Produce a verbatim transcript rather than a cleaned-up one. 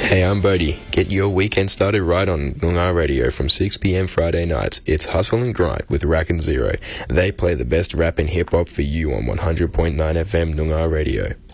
Hey, I'm Bodie. Get your weekend started right on Noongar Radio from six p.m. Friday nights. It's Hustle and Grind with Rack and Zero. They play the best rap and hip-hop for you on one hundred point nine F M Noongar Radio.